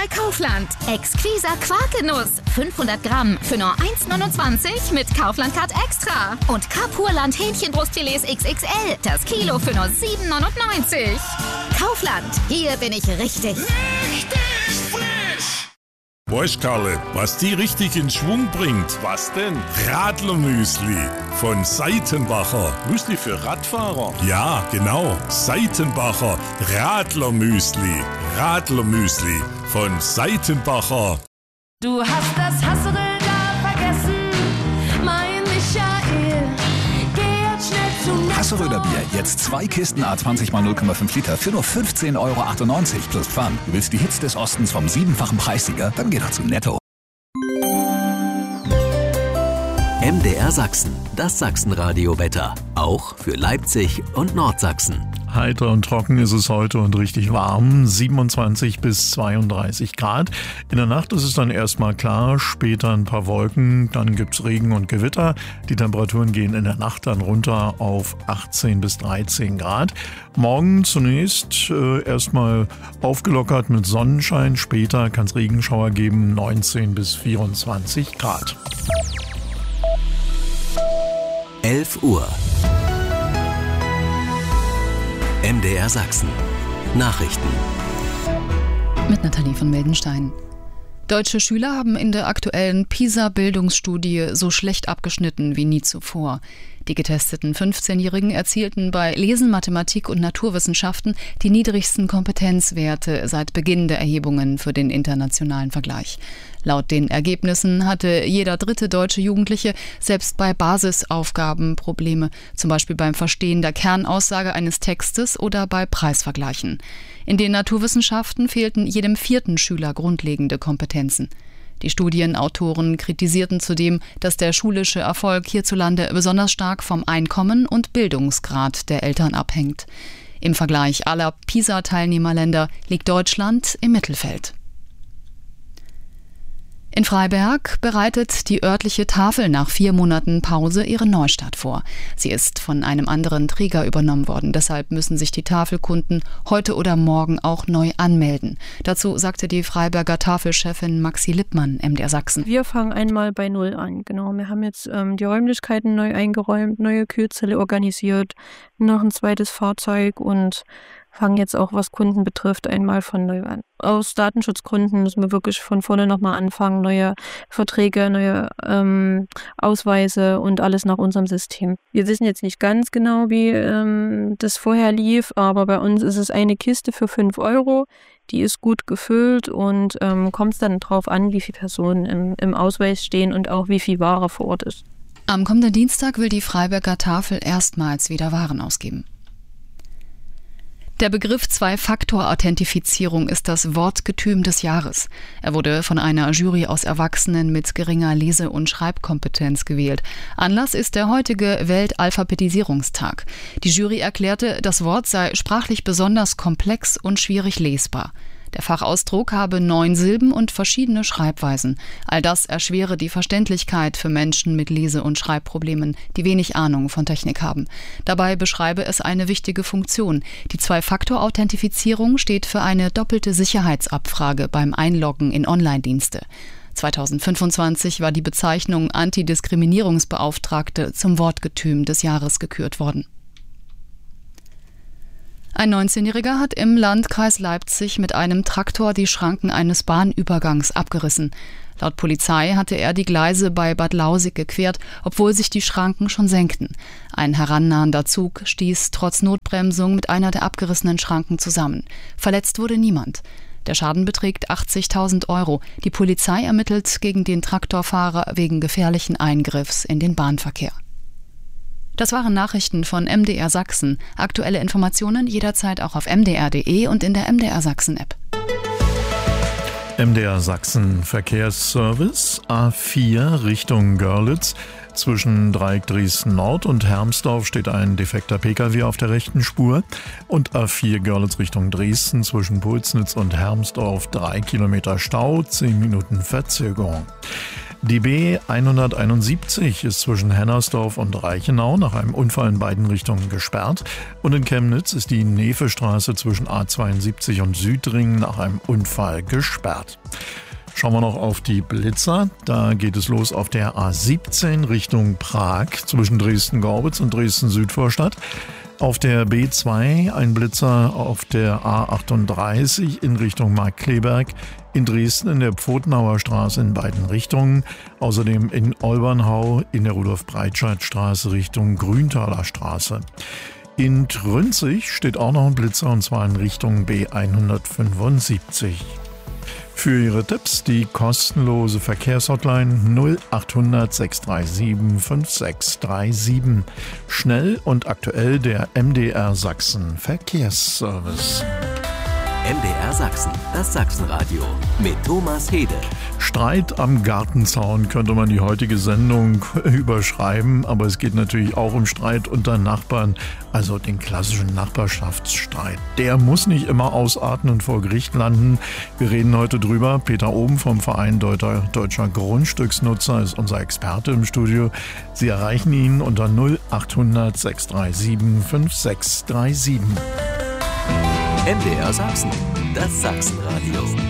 bei Kaufland. Exquiser Quarkenuss, 500 Gramm für nur 1,29 mit Kaufland-Card Extra. Und Kapurland Hähnchenbrustfilets XXL, das Kilo für nur 7,99. Kaufland, hier bin ich richtig. Weißt Karle, was die richtig in Schwung bringt? Was denn? Radlermüsli von Seitenbacher. Müsli für Radfahrer? Ja, genau. Seitenbacher Radlermüsli. Radlermüsli von Seitenbacher. Du hast das Hasseröder vergessen, mein Michael. Geh jetzt schnell zu Netto. Hasseröder Bier, jetzt 2 Kisten A20 x 0,5 Liter für nur 15,98 € plus Pfand. Du willst die Hits des Ostens vom 7-fachen Preissieger? Dann geh doch zu Netto. MDR Sachsen, das Sachsenradio-Wetter. Auch für Leipzig und Nordsachsen. Heiter und trocken ist es heute und richtig warm, 27 bis 32 Grad. In der Nacht ist es dann erstmal klar, später ein paar Wolken, dann gibt's Regen und Gewitter. Die Temperaturen gehen in der Nacht dann runter auf 18 bis 13 Grad. Morgen zunächst erstmal aufgelockert mit Sonnenschein, später kann es Regenschauer geben, 19 bis 24 Grad. 11 Uhr. MDR Sachsen. Nachrichten. Mit Nathalie von Meldenstein. Deutsche Schüler haben in der aktuellen PISA-Bildungsstudie so schlecht abgeschnitten wie nie zuvor. Die getesteten 15-Jährigen erzielten bei Lesen, Mathematik und Naturwissenschaften die niedrigsten Kompetenzwerte seit Beginn der Erhebungen für den internationalen Vergleich. Laut den Ergebnissen hatte jeder dritte deutsche Jugendliche selbst bei Basisaufgaben Probleme, zum Beispiel beim Verstehen der Kernaussage eines Textes oder bei Preisvergleichen. In den Naturwissenschaften fehlten jedem vierten Schüler grundlegende Kompetenzen. Die Studienautoren kritisierten zudem, dass der schulische Erfolg hierzulande besonders stark vom Einkommen und Bildungsgrad der Eltern abhängt. Im Vergleich aller PISA-Teilnehmerländer liegt Deutschland im Mittelfeld. In Freiberg bereitet die örtliche Tafel nach 4 Monaten Pause ihre Neustart vor. Sie ist von einem anderen Träger übernommen worden. Deshalb müssen sich die Tafelkunden heute oder morgen auch neu anmelden. Dazu sagte die Freiberger Tafelchefin Maxi Lippmann, MDR Sachsen. Wir fangen einmal bei Null an. Genau, wir haben jetzt die Räumlichkeiten neu eingeräumt, neue Kühlzelle organisiert, noch ein zweites Fahrzeug und fangen jetzt auch, was Kunden betrifft, einmal von neu an. Aus Datenschutzgründen müssen wir wirklich von vorne nochmal anfangen, neue Verträge, neue Ausweise und alles nach unserem System. Wir wissen jetzt nicht ganz genau, wie das vorher lief, aber bei uns ist es eine Kiste für 5 €. Die ist gut gefüllt und kommt es dann drauf an, wie viele Personen im Ausweis stehen und auch wie viel Ware vor Ort ist. Am kommenden Dienstag will die Freiberger Tafel erstmals wieder Waren ausgeben. Der Begriff Zwei-Faktor-Authentifizierung ist das Wortgetüm des Jahres. Er wurde von einer Jury aus Erwachsenen mit geringer Lese- und Schreibkompetenz gewählt. Anlass ist der heutige Weltalphabetisierungstag. Die Jury erklärte, das Wort sei sprachlich besonders komplex und schwierig lesbar. Der Fachausdruck habe 9 Silben und verschiedene Schreibweisen. All das erschwere die Verständlichkeit für Menschen mit Lese- und Schreibproblemen, die wenig Ahnung von Technik haben. Dabei beschreibe es eine wichtige Funktion. Die Zwei-Faktor-Authentifizierung steht für eine doppelte Sicherheitsabfrage beim Einloggen in Online-Dienste. 2025 war die Bezeichnung Antidiskriminierungsbeauftragte zum Wortgetüm des Jahres gekürt worden. Ein 19-Jähriger hat im Landkreis Leipzig mit einem Traktor die Schranken eines Bahnübergangs abgerissen. Laut Polizei hatte er die Gleise bei Bad Lausig gequert, obwohl sich die Schranken schon senkten. Ein herannahender Zug stieß trotz Notbremsung mit einer der abgerissenen Schranken zusammen. Verletzt wurde niemand. Der Schaden beträgt 80.000 €. Die Polizei ermittelt gegen den Traktorfahrer wegen gefährlichen Eingriffs in den Bahnverkehr. Das waren Nachrichten von MDR Sachsen. Aktuelle Informationen jederzeit auch auf mdr.de und in der MDR Sachsen-App. MDR Sachsen Verkehrsservice A4 Richtung Görlitz. Zwischen Dreieck Dresden Nord und Hermsdorf steht ein defekter Pkw auf der rechten Spur. Und A4 Görlitz Richtung Dresden zwischen Pulsnitz und Hermsdorf 3 Kilometer Stau, 10 Minuten Verzögerung. Die B171 ist zwischen Hennersdorf und Reichenau nach einem Unfall in beiden Richtungen gesperrt. Und in Chemnitz ist die Nevestraße zwischen A72 und Südring nach einem Unfall gesperrt. Schauen wir noch auf die Blitzer. Da geht es los auf der A17 Richtung Prag zwischen Dresden-Gorbitz und Dresden-Südvorstadt. Auf der B2 ein Blitzer auf der A38 in Richtung Markkleeberg, in Dresden in der Pfotenhauer Straße in beiden Richtungen, außerdem in Olbernhau in der Rudolf-Breitscheid-Straße Richtung Grüntaler Straße. In Trünzig steht auch noch ein Blitzer und zwar in Richtung B175. Für Ihre Tipps die kostenlose Verkehrshotline 0800 637 5637. Schnell und aktuell der MDR Sachsen Verkehrsservice. MDR Sachsen, das Sachsenradio mit Thomas Hede. Streit am Gartenzaun könnte man die heutige Sendung überschreiben, aber es geht natürlich auch um Streit unter Nachbarn, also den klassischen Nachbarschaftsstreit. Der muss nicht immer ausarten und vor Gericht landen. Wir reden heute drüber. Peter Oben vom Verein Deutscher Grundstücksnutzer ist unser Experte im Studio. Sie erreichen ihn unter 0800 637 5637. MDR Sachsen, das Sachsenradio.